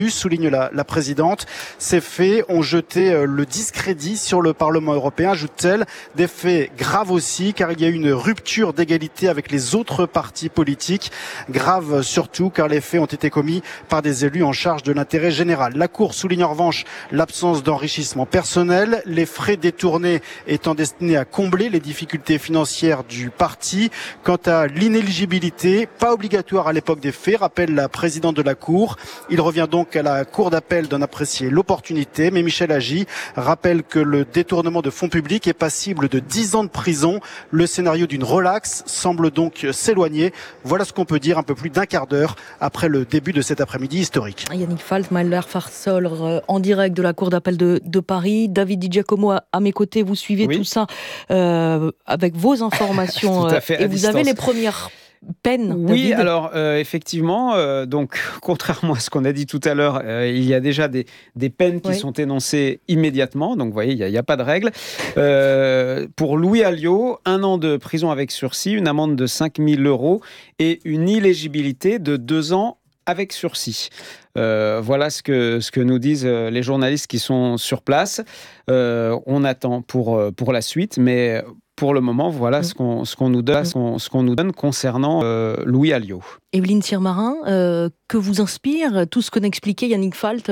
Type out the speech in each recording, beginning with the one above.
souligne la présidente. Ces faits ont jeté le discrédit sur le Parlement européen, ajoute-t-elle. Des faits graves aussi, car il y a eu une rupture d'égalité avec les autres partis politiques. Grave surtout, car les faits ont été commis par des élus en charge de l'intérêt général. La Cour souligne en revanche l'absence d'enrichissement personnel, les frais détournés étant destinés à combler les difficultés financières du parti. Quant à l'inéligibilité, pas obligatoire à l'époque des faits, rappelle la présidente de la Cour. Il revient donc à la Cour d'appel d'en apprécier l'opportunité, mais Michel Agy rappelle que le détournement de fonds publics est passible de 10 ans de prison. Le scénario d'une relaxe semble donc s'éloigner. Voilà ce qu'on peut dire un peu plus d'un quart d'heure après le début de cet après-midi historique. Yannick Falt, Mahler Farsolr, en direct de la Cour d'appel de Paris. David Di Giacomo à mes côtés, vous suivez tout ça avec vos informations et vous avez les premières peine. Oui, David. alors effectivement, donc contrairement à ce qu'on a dit tout à l'heure, il y a déjà des peines qui sont énoncées immédiatement. Donc vous voyez, il n'y a pas de règle. Pour Louis Alliot, 1 an de prison avec sursis, une amende de 5 000 € et une illégibilité de 2 ans avec sursis. Voilà ce que nous disent les journalistes qui sont sur place. On attend pour la suite, mais pour le moment, voilà ce qu'on nous donne concernant Louis Alliot. Evelyne Sirmarin, que vous inspire tout ce que n'expliquait Yannick Falt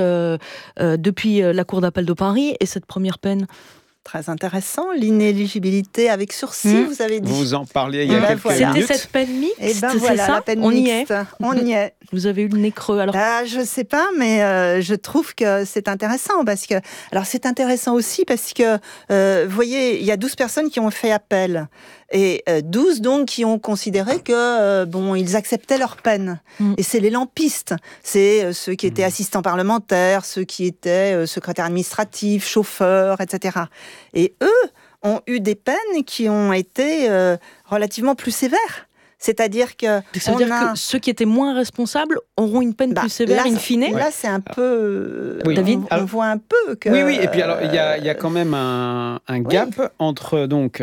depuis la Cour d'appel de Paris et cette première peine? Très intéressant, l'inéligibilité avec sursis, vous avez dit. Vous en parliez il y a quelques minutes. C'était cette peine mixte, c'est ça, la peine mixte. On y est. Vous avez eu le nez creux alors. Je sais pas, mais je trouve que c'est intéressant parce que, alors c'est intéressant aussi parce que, vous voyez, il y a 12 personnes qui ont fait appel. Et 12 donc qui ont considéré que ils acceptaient leur peine. Et c'est les lampistes, c'est ceux qui étaient assistants parlementaires, ceux qui étaient secrétaires administratifs, chauffeurs, etc. Et eux ont eu des peines qui ont été relativement plus sévères. C'est-à-dire que ceux qui étaient moins responsables auront une peine plus sévère in fine. Là, c'est un peu... David, on voit un peu que... Oui, et puis alors, il y a quand même un gap entre donc,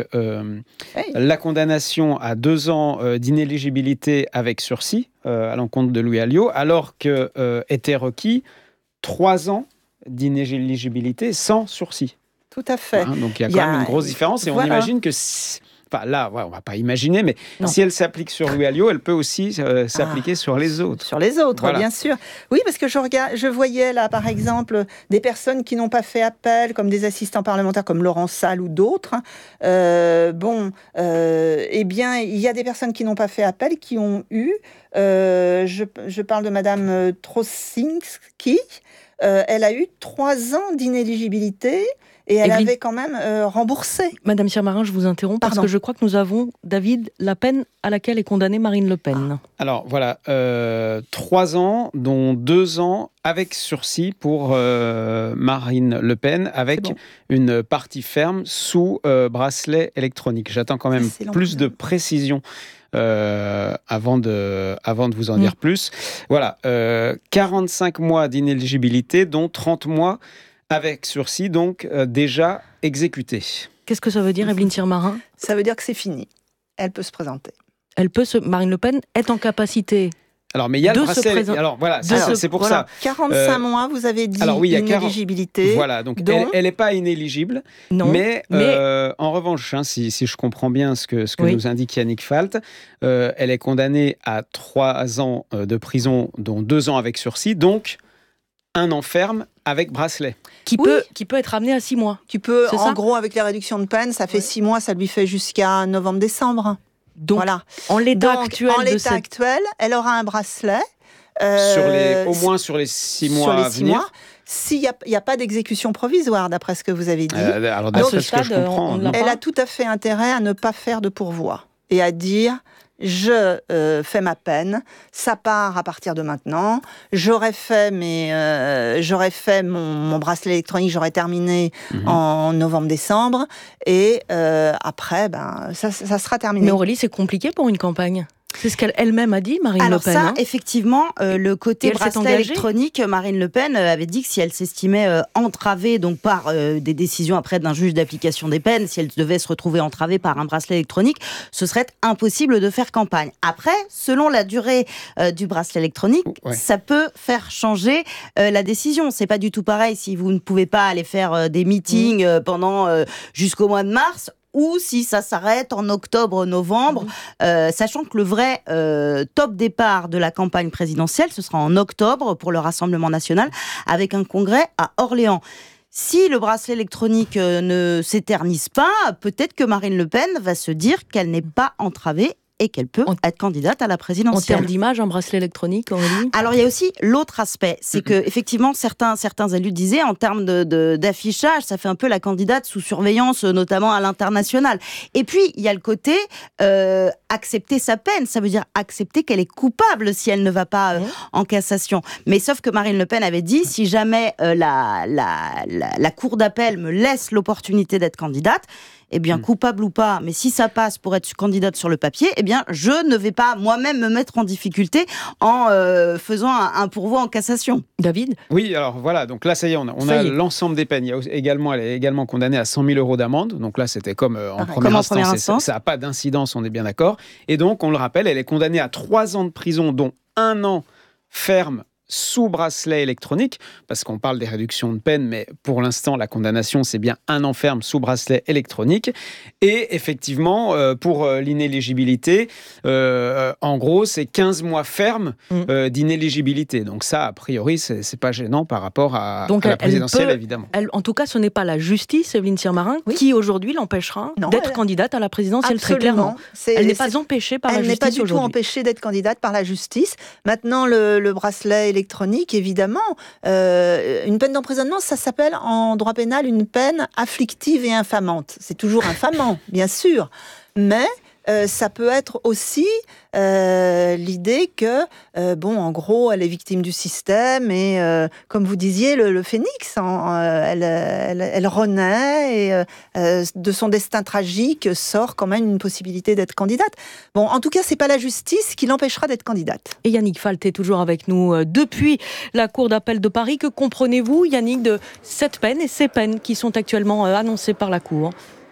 la condamnation à 2 ans d'inéligibilité avec sursis à l'encontre de Louis Alliot, alors que était requis 3 ans d'inéligibilité sans sursis. Tout à fait. Donc il y a quand même une grosse différence et on imagine que... Enfin, là, on ne va pas imaginer, mais si elle s'applique sur Louis Alliot, elle peut aussi s'appliquer sur les autres. Sur les autres, bien sûr. Oui, parce que je voyais là, par exemple, des personnes qui n'ont pas fait appel, comme des assistants parlementaires comme Laurent Salle ou d'autres. Eh bien, il y a des personnes qui n'ont pas fait appel, qui ont eu... je parle de Madame Trosinski. Elle a eu 3 ans d'inéligibilité. Et elle avait quand même remboursé. Madame Sirmarin, je vous interromps parce que je crois que nous avons, David, la peine à laquelle est condamnée Marine Le Pen. Alors voilà, 3 ans, dont 2 ans avec sursis pour Marine Le Pen, avec une partie ferme sous bracelet électronique. J'attends quand même plus de précision. Avant de vous en dire plus. Voilà, 45 mois d'inéligibilité, dont 30 mois avec sursis, donc déjà exécuté. Qu'est-ce que ça veut dire, Evelyne Sirmarin ? Ça veut dire que c'est fini. Elle peut se présenter. Marine Le Pen est en capacité. Alors, mais il y a le bracelet. Alors, voilà, c'est pour ça. 45 mois, vous avez dit, inéligibilité. Voilà, donc elle n'est pas inéligible. Non, mais en revanche, si je comprends bien ce que nous indique Yannick Falt, elle est condamnée à 3 ans de prison, dont 2 ans avec sursis, donc 1 an ferme avec bracelet. Qui peut être amené à 6 mois. Qui peut, en gros, avec les réductions de peine, ça fait 6 mois, ça lui fait jusqu'à novembre-décembre. Donc, voilà. En l'état actuel, elle aura un bracelet. Au moins sur les 6 mois à venir. S'il n'y a pas d'exécution provisoire, d'après ce que vous avez dit. Alors, d'après ce que je comprends. Elle a tout à fait intérêt à ne pas faire de pourvoi et à dire... Je fais ma peine, ça part à partir de maintenant. J'aurais fait mon bracelet électronique, j'aurais terminé en novembre-décembre, et après, ça sera terminé. Mais Aurélie, c'est compliqué pour une campagne. C'est ce qu'elle elle-même a dit, Marine Alors Le Pen. Alors ça, effectivement, le côté bracelet électronique, Marine Le Pen avait dit que si elle s'estimait entravée donc par des décisions après d'un juge d'application des peines, si elle devait se retrouver entravée par un bracelet électronique, ce serait impossible de faire campagne. Après, selon la durée du bracelet électronique, ça peut faire changer la décision. C'est pas du tout pareil si vous ne pouvez pas aller faire des meetings pendant jusqu'au mois de mars, ou si ça s'arrête en octobre-novembre, sachant que le vrai top départ de la campagne présidentielle, ce sera en octobre pour le Rassemblement national, avec un congrès à Orléans. Si le bracelet électronique ne s'éternise pas, peut-être que Marine Le Pen va se dire qu'elle n'est pas entravée et qu'elle peut être candidate à la présidentielle. En termes d'image, un bracelet électronique, Aurélie ? Alors, il y a aussi l'autre aspect, c'est que effectivement certains élus disaient, en termes d'affichage, ça fait un peu la candidate sous surveillance, notamment à l'international. Et puis, il y a le côté accepter sa peine, ça veut dire accepter qu'elle est coupable si elle ne va pas en cassation. Mais sauf que Marine Le Pen avait dit, si jamais la cour d'appel me laisse l'opportunité d'être candidate, eh bien, coupable ou pas, mais si ça passe pour être candidate sur le papier, eh bien, je ne vais pas moi-même me mettre en difficulté en faisant un pourvoi en cassation. David ? Oui, alors voilà, donc là, ça y est, on a l'ensemble des peines. Elle est également condamnée à 100 000 € d'amende. Donc là, c'était comme en première instance. Ça n'a pas d'incidence, on est bien d'accord. Et donc, on le rappelle, elle est condamnée à 3 ans de prison, dont 1 an ferme sous bracelet électronique, parce qu'on parle des réductions de peine, mais pour l'instant, la condamnation, c'est bien 1 an ferme sous bracelet électronique. Et effectivement, pour l'inéligibilité, en gros, c'est 15 mois ferme d'inéligibilité. Donc ça, a priori, c'est pas gênant par rapport à la présidentielle, évidemment. En tout cas, ce n'est pas la justice, Evelyne Sirmarin, qui aujourd'hui l'empêchera d'être candidate à la présidentielle, absolument. Très clairement. Elle n'est pas empêchée par la justice aujourd'hui. Elle n'est pas du tout empêchée d'être candidate par la justice. Maintenant, le bracelet électronique, évidemment, une peine d'emprisonnement, ça s'appelle en droit pénal une peine afflictive et infamante. C'est toujours infamant, bien sûr, mais ça peut être aussi l'idée que, en gros, elle est victime du système et, comme vous disiez, le phénix, elle renaît et de son destin tragique sort quand même une possibilité d'être candidate. Bon, en tout cas, c'est pas la justice qui l'empêchera d'être candidate. Et Yannick Falt est toujours avec nous depuis la Cour d'appel de Paris. Que comprenez-vous, Yannick, de cette peine et ces peines qui sont actuellement annoncées par la Cour ?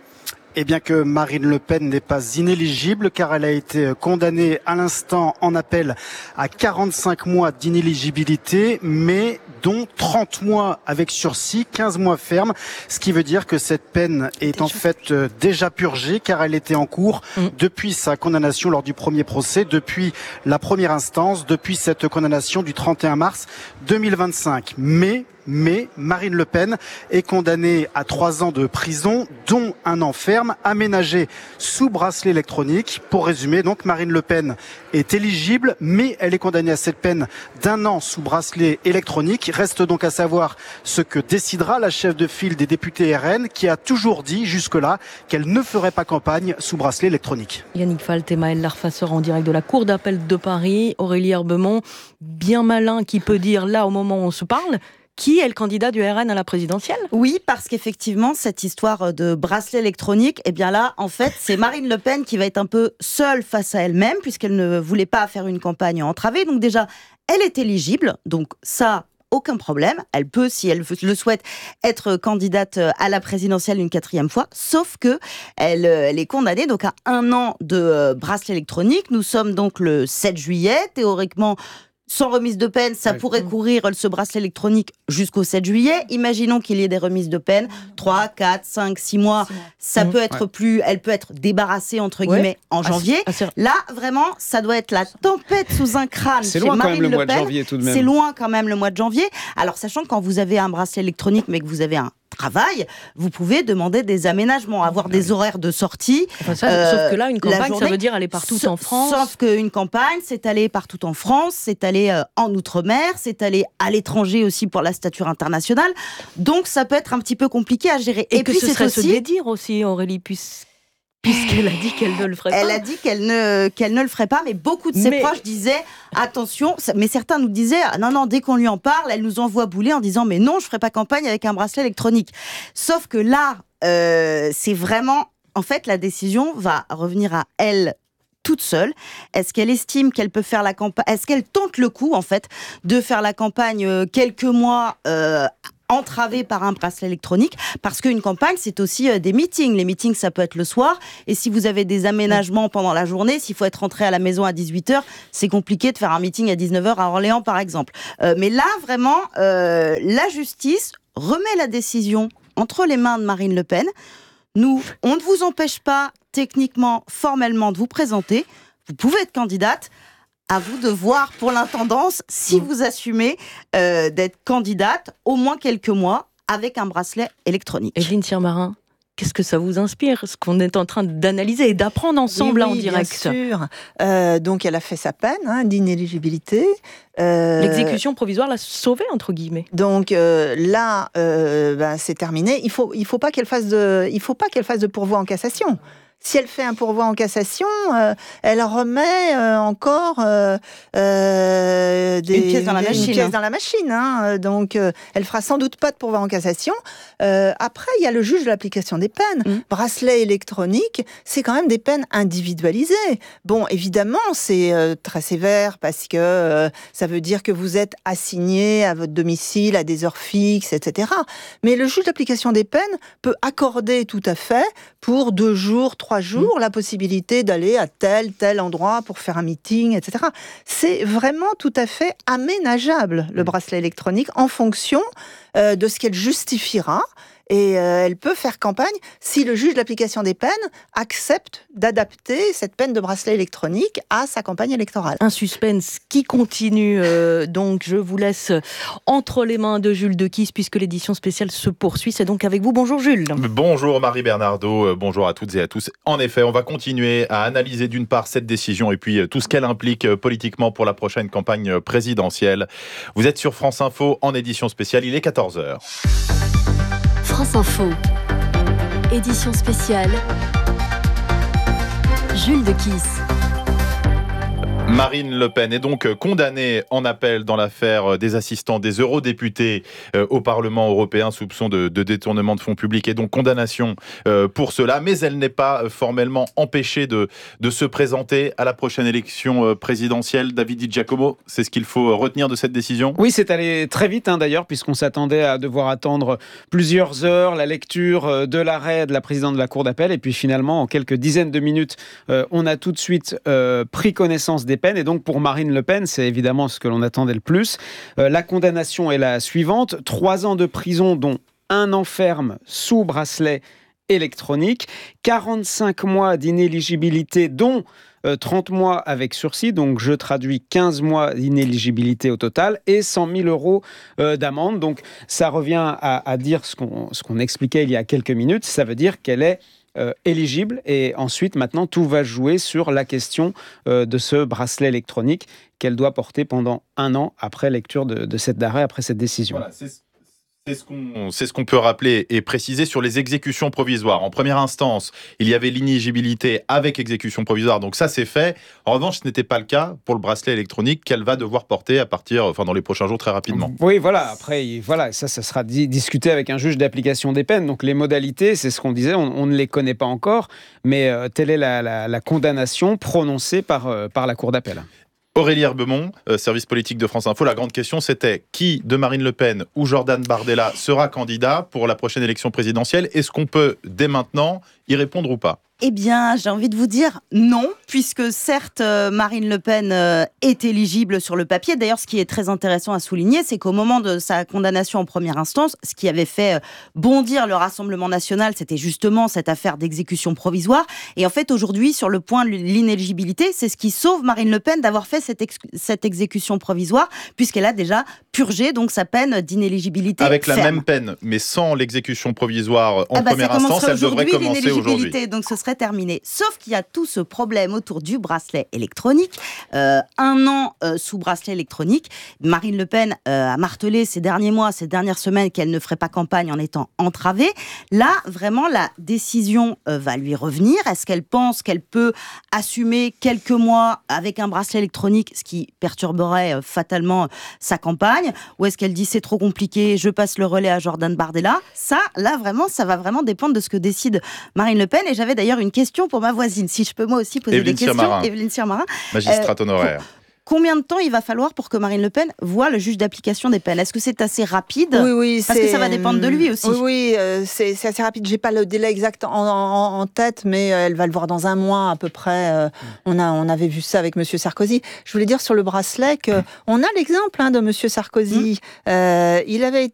Eh bien que Marine Le Pen n'est pas inéligible car elle a été condamnée à l'instant en appel à 45 mois d'inéligibilité, mais dont 30 mois avec sursis, 15 mois ferme, ce qui veut dire que cette peine est en fait déjà purgée car elle était en cours depuis sa condamnation lors du premier procès, depuis la première instance, depuis cette condamnation du 31 mars 2025. Mais Marine Le Pen est condamnée à 3 ans de prison, dont 1 an ferme, aménagé sous bracelet électronique. Pour résumer, donc, Marine Le Pen est éligible, mais elle est condamnée à cette peine d'1 an sous bracelet électronique. Reste donc à savoir ce que décidera la chef de file des députés RN, qui a toujours dit jusque-là qu'elle ne ferait pas campagne sous bracelet électronique. Yannick Falt et Maëlle Larfasseur en direct de la Cour d'appel de Paris. Aurélie Herbemont, bien malin, qui peut dire là, au moment où on se parle, qui est le candidat du RN à la présidentielle ? Oui, parce qu'effectivement, cette histoire de bracelet électronique, eh bien là, en fait, c'est Marine Le Pen qui va être un peu seule face à elle-même, puisqu'elle ne voulait pas faire une campagne entravée. Donc déjà, elle est éligible, donc ça, aucun problème. Elle peut, si elle le souhaite, être candidate à la présidentielle une 4e fois, sauf que elle est condamnée donc à 1 an de bracelet électronique. Nous sommes donc le 7 juillet, théoriquement. Sans remise de peine, ça pourrait courir ce bracelet électronique jusqu'au 7 juillet. Imaginons qu'il y ait des remises de peine, 3, 4, 5, 6 mois. Ça peut être elle peut être débarrassée, entre guillemets, en janvier. Là, vraiment, ça doit être la tempête sous un crâne. C'est loin quand même le mois de janvier, tout de même. C'est loin quand même le mois de janvier. Alors, sachant que quand vous avez un bracelet électronique, mais que vous avez un travail, vous pouvez demander des aménagements, avoir des horaires de sortie. Sauf que là, une campagne, ça veut dire aller partout en France. Sauf qu'une campagne, c'est aller partout en France, c'est aller en Outre-mer, c'est aller à l'étranger aussi pour la stature internationale. Donc, ça peut être un petit peu compliqué à gérer. Et puis, ce serait se dédire aussi, Aurélie, puisqu'elle a dit qu'elle ne le ferait pas. Elle a dit qu'elle ne le ferait pas, mais beaucoup de ses proches disaient attention, mais certains nous disaient non, dès qu'on lui en parle, elle nous envoie bouler en disant mais non, je ne ferai pas campagne avec un bracelet électronique. Sauf que là, c'est vraiment, en fait, la décision va revenir à elle toute seule? Est-ce qu'elle estime qu'elle peut faire la campagne? Est-ce qu'elle tente le coup, en fait, de faire la campagne quelques mois entravée par un bracelet électronique? Parce qu'une campagne, c'est aussi des meetings. Les meetings, ça peut être le soir. Et si vous avez des aménagements pendant la journée, s'il faut être rentré à la maison à 18h, c'est compliqué de faire un meeting à 19h à Orléans, par exemple. Mais là, vraiment, la justice remet la décision entre les mains de Marine Le Pen. Nous, on ne vous empêche pas techniquement, formellement de vous présenter. Vous pouvez être candidate. À vous de voir pour l'intendance si vous assumez d'être candidate au moins quelques mois avec un bracelet électronique. Evelyne Sirmarin, qu'est-ce que ça vous inspire, ce qu'on est en train d'analyser et d'apprendre ensemble en direct? Bien sûr. Donc elle a fait sa peine d'inéligibilité. L'exécution provisoire l'a sauvée, entre guillemets. Donc là, c'est terminé. Il faut pas qu'elle fasse de pourvoi en cassation. Si elle fait un pourvoi en cassation, elle remet encore une pièce dans la machine. Donc, elle fera sans doute pas de pourvoi en cassation. Après, il y a le juge de l'application des peines. Bracelet électronique, c'est quand même des peines individualisées. Bon, évidemment, c'est très sévère parce que ça veut dire que vous êtes assigné à votre domicile à des heures fixes, etc. Mais le juge d'application des peines peut accorder tout à fait pour 2 jours, 3 jours, la possibilité d'aller à tel endroit pour faire un meeting, etc. C'est vraiment tout à fait aménageable, le bracelet électronique, en fonction de ce qu'elle justifiera. Et elle peut faire campagne si le juge de l'application des peines accepte d'adapter cette peine de bracelet électronique à sa campagne électorale. Un suspense qui continue, donc je vous laisse entre les mains de Jules Dequisse puisque l'édition spéciale se poursuit. C'est donc avec vous. Bonjour Jules. Bonjour Marie Bernardo, bonjour à toutes et à tous. En effet, on va continuer à analyser d'une part cette décision et puis tout ce qu'elle implique politiquement pour la prochaine campagne présidentielle. Vous êtes sur France Info en édition spéciale, il est 14h. France Info, édition spéciale, Jules Dequisse. Marine Le Pen est donc condamnée en appel dans l'affaire des assistants des eurodéputés au Parlement européen, soupçon de détournement de fonds publics et donc condamnation pour cela. Mais elle n'est pas formellement empêchée de se présenter à la prochaine élection présidentielle. David Di Giacomo, c'est ce qu'il faut retenir de cette décision? Oui, c'est allé très vite d'ailleurs, puisqu'on s'attendait à devoir attendre plusieurs heures la lecture de l'arrêt de la présidente de la Cour d'appel. Et puis finalement, en quelques dizaines de minutes, on a tout de suite pris connaissance des peines. Et donc pour Marine Le Pen, c'est évidemment ce que l'on attendait le plus. La condamnation est la suivante: 3 ans de prison, dont 1 an ferme sous bracelet électronique, 45 mois d'inéligibilité, dont 30 mois avec sursis, donc je traduis 15 mois d'inéligibilité au total, et 100 000 euros d'amende. Donc ça revient à dire ce qu'on expliquait il y a quelques minutes, ça veut dire qu'elle est éligible, et ensuite maintenant tout va jouer sur la question de ce bracelet électronique qu'elle doit porter pendant 1 an après lecture de cet arrêt, après cette décision. Voilà, c'est ce qu'on peut rappeler et préciser sur les exécutions provisoires. En première instance, il y avait l'inéligibilité avec exécution provisoire, donc ça c'est fait. En revanche, ce n'était pas le cas pour le bracelet électronique qu'elle va devoir porter dans les prochains jours très rapidement. Oui, voilà. Après, ça sera discuté avec un juge d'application des peines. Donc les modalités, c'est ce qu'on disait, on ne les connaît pas encore, mais telle est la condamnation prononcée par la Cour d'appel. Aurélie Herbemont, service politique de France Info, la grande question c'était qui de Marine Le Pen ou Jordan Bardella sera candidat pour la prochaine élection présidentielle? Est-ce qu'on peut dès maintenant y répondre ou pas? Eh bien, j'ai envie de vous dire non, puisque certes, Marine Le Pen est éligible sur le papier. D'ailleurs, ce qui est très intéressant à souligner, c'est qu'au moment de sa condamnation en première instance, ce qui avait fait bondir le Rassemblement national, c'était justement cette affaire d'exécution provisoire. Et en fait, aujourd'hui, sur le point de l'inéligibilité, c'est ce qui sauve Marine Le Pen d'avoir fait cette exécution provisoire, puisqu'elle a déjà purgé donc sa peine d'inéligibilité avec ferme. La même peine, mais sans l'exécution provisoire en première instance, elle devrait commencer aujourd'hui. Donc ce serait terminé. Sauf qu'il y a tout ce problème autour du bracelet électronique. 1 an sous bracelet électronique. Marine Le Pen a martelé ces derniers mois, ces dernières semaines, qu'elle ne ferait pas campagne en étant entravée. Là, vraiment, la décision va lui revenir. Est-ce qu'elle pense qu'elle peut assumer quelques mois avec un bracelet électronique, ce qui perturberait fatalement sa campagne? Ou est-ce qu'elle dit c'est trop compliqué, je passe le relais à Jordan Bardella? Ça, là, vraiment, ça va vraiment dépendre de ce que décide Marine Marine Le Pen. Et j'avais d'ailleurs une question pour ma voisine, si je peux moi aussi poser des questions. Évelyne Sirmarin. Magistrate honoraire. Combien de temps il va falloir pour que Marine Le Pen voie le juge d'application des peines ? Est-ce que c'est assez rapide ? Oui. Parce que ça va dépendre de lui aussi. Oui, c'est assez rapide. J'ai pas le délai exact en tête, mais elle va le voir dans un mois à peu près. On avait vu ça avec Monsieur Sarkozy. Je voulais dire sur le bracelet qu'on a l'exemple de Monsieur Sarkozy. Il avait